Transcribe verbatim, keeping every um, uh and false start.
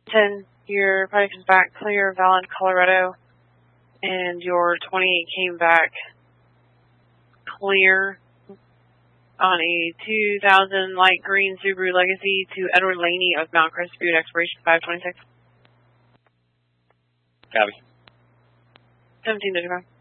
ten, your party comes back clear, valid, Colorado, and your twenty-eight came back clear on a two thousand light green Subaru Legacy to Edward Laney of Mount Crest Butte, expiration five twenty-six. Copy. seventeen thirty-five.